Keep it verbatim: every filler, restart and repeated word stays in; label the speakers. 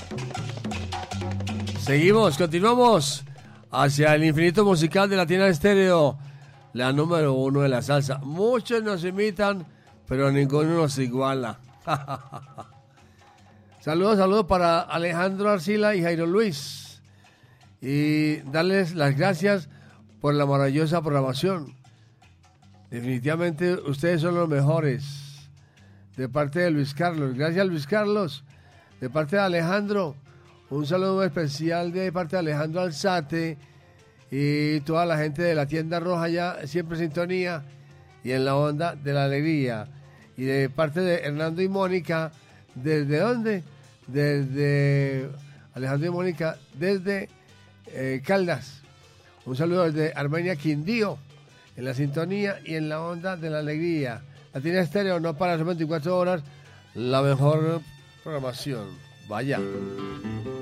Speaker 1: Seguimos, continuamos hacia el infinito musical de Latina Estéreo, la número uno de la salsa. Muchos nos imitan, pero ninguno nos iguala. Saludos, saludos para Alejandro Arcila y Jairo Luis. Y darles las gracias por la maravillosa programación. Definitivamente ustedes son los mejores. De parte de Luis Carlos. Gracias, Luis Carlos. De parte de Alejandro. Un saludo especial de parte de Alejandro Alzate y toda la gente de la tienda roja ya siempre en sintonía y en la onda de la alegría. Y de parte de Hernando y Mónica, ¿desde dónde? Desde Alejandro y Mónica, desde eh, Caldas. Un saludo desde Armenia Quindío, en la sintonía y en la onda de la alegría. Latina Estéreo no para las veinticuatro horas, la mejor programación. Vaya.